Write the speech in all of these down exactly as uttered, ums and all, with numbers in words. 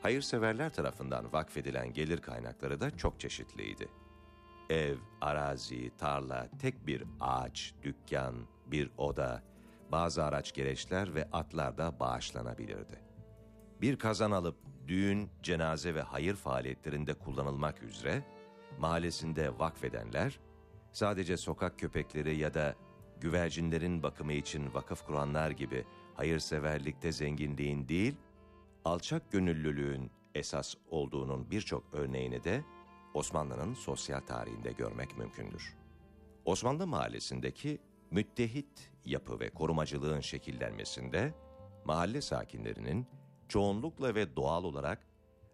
Hayırseverler tarafından vakfedilen gelir kaynakları da çok çeşitliydi. Ev, arazi, tarla, tek bir ağaç, dükkan, bir oda, bazı araç gereçler ve atlar da bağışlanabilirdi. Bir kazan alıp düğün, cenaze ve hayır faaliyetlerinde kullanılmak üzere mahallesinde vakfedenler, sadece sokak köpekleri ya da güvercinlerin bakımı için vakıf kuranlar gibi hayırseverlikte zenginliğin değil, alçak gönüllülüğün esas olduğunun birçok örneğini de Osmanlı'nın sosyal tarihinde görmek mümkündür. Osmanlı mahallesindeki müttehit yapı ve korumacılığın şekillenmesinde mahalle sakinlerinin çoğunlukla ve doğal olarak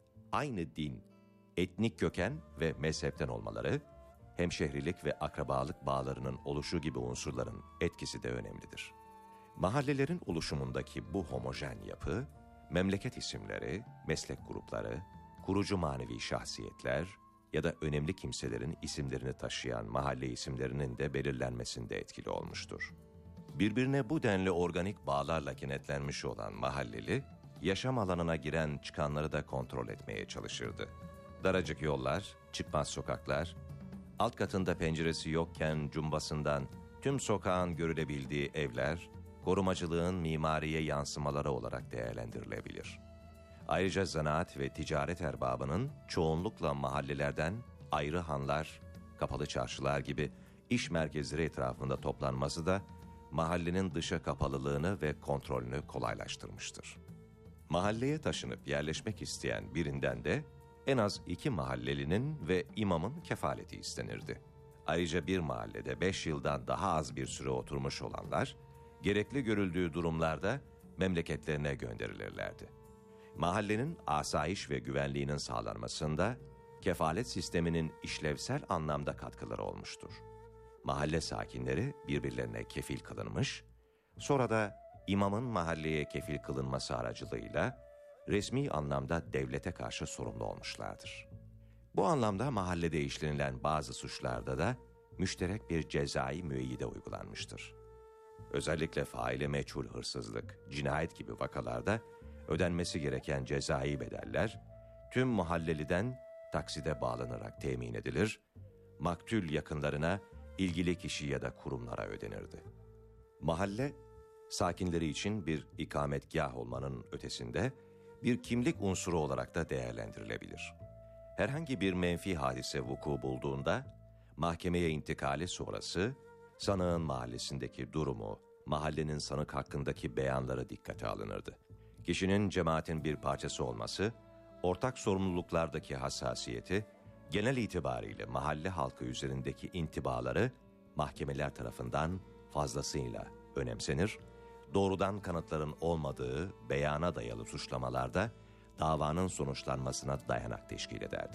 aynı din, etnik köken ve mezhepten olmaları, hemşehrilik ve akrabalık bağlarının oluşu gibi unsurların etkisi de önemlidir. Mahallelerin oluşumundaki bu homojen yapı, memleket isimleri, meslek grupları, kurucu manevi şahsiyetler ya da önemli kimselerin isimlerini taşıyan mahalle isimlerinin de belirlenmesinde etkili olmuştur. Birbirine bu denli organik bağlarla kenetlenmiş olan mahalleli, yaşam alanına giren çıkanları da kontrol etmeye çalışırdı. Daracık yollar, çıkmaz sokaklar, alt katında penceresi yokken cumbasından tüm sokağın görülebildiği evler, korumacılığın mimariye yansımaları olarak değerlendirilebilir. Ayrıca zanaat ve ticaret erbabının çoğunlukla mahallelerden ayrı hanlar, kapalı çarşılar gibi iş merkezleri etrafında toplanması da mahallenin dışa kapalılığını ve kontrolünü kolaylaştırmıştır. Mahalleye taşınıp yerleşmek isteyen birinden de en az iki mahallelinin ve imamın kefaleti istenirdi. Ayrıca bir mahallede beş yıldan daha az bir süre oturmuş olanlar, gerekli görüldüğü durumlarda memleketlerine gönderilirlerdi. Mahallenin asayiş ve güvenliğinin sağlanmasında kefalet sisteminin işlevsel anlamda katkıları olmuştur. Mahalle sakinleri birbirlerine kefil kılınmış, sonra da imamın mahalleye kefil kılınması aracılığıyla resmi anlamda devlete karşı sorumlu olmuşlardır. Bu anlamda mahallede işlenilen bazı suçlarda da müşterek bir cezai müeyyide uygulanmıştır. Özellikle faile meçhul hırsızlık, cinayet gibi vakalarda ödenmesi gereken cezai bedeller tüm mahalleliden takside bağlanarak temin edilir, maktul yakınlarına, ilgili kişi ya da kurumlara ödenirdi. Mahalle, sakinleri için bir ikametgah olmanın ötesinde bir kimlik unsuru olarak da değerlendirilebilir. Herhangi bir menfi hadise vuku bulduğunda, mahkemeye intikali sonrası, sanığın mahallesindeki durumu, mahallenin sanık hakkındaki beyanları dikkate alınırdı. Kişinin cemaatin bir parçası olması, ortak sorumluluklardaki hassasiyeti, genel itibariyle mahalle halkı üzerindeki intibaları mahkemeler tarafından fazlasıyla önemsenir, doğrudan kanıtların olmadığı beyana dayalı suçlamalarda davanın sonuçlanmasına dayanak teşkil ederdi.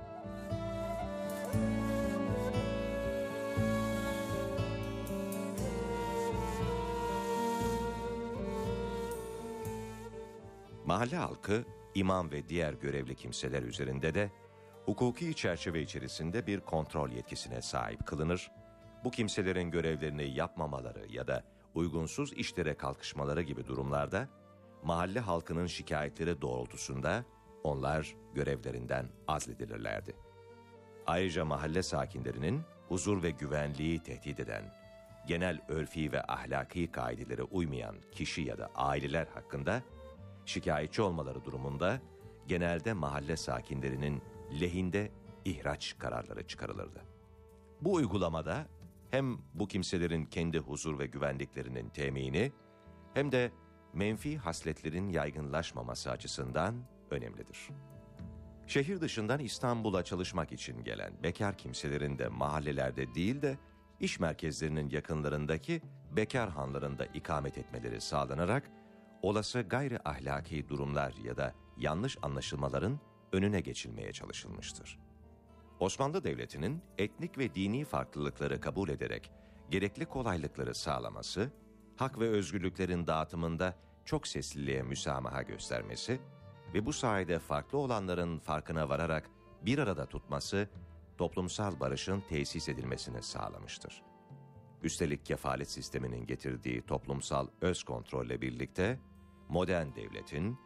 Mahalle halkı, imam ve diğer görevli kimseler üzerinde de hukuki çerçeve içerisinde bir kontrol yetkisine sahip kılınır, bu kimselerin görevlerini yapmamaları ya da uygunsuz işlere kalkışmaları gibi durumlarda mahalle halkının şikayetleri doğrultusunda onlar görevlerinden azledilirlerdi. Ayrıca mahalle sakinlerinin huzur ve güvenliği tehdit eden, genel örfi ve ahlaki kaidelere uymayan kişi ya da aileler hakkında şikayetçi olmaları durumunda genelde mahalle sakinlerinin lehinde ihraç kararları çıkarılırdı. Bu uygulamada hem bu kimselerin kendi huzur ve güvenliklerinin temini hem de menfi hasletlerin yaygınlaşmaması açısından önemlidir. Şehir dışından İstanbul'a çalışmak için gelen bekar kimselerin de mahallelerde değil de iş merkezlerinin yakınlarındaki bekar hanlarında ikamet etmeleri sağlanarak olası gayri ahlaki durumlar ya da yanlış anlaşılmaların önüne geçilmeye çalışılmıştır. Osmanlı Devleti'nin etnik ve dini farklılıkları kabul ederek gerekli kolaylıkları sağlaması, hak ve özgürlüklerin dağıtımında çok sesliliğe müsamaha göstermesi ve bu sayede farklı olanların farkına vararak bir arada tutması, toplumsal barışın tesis edilmesini sağlamıştır. Üstelik kefalet sisteminin getirdiği toplumsal öz kontrolle birlikte, modern devletin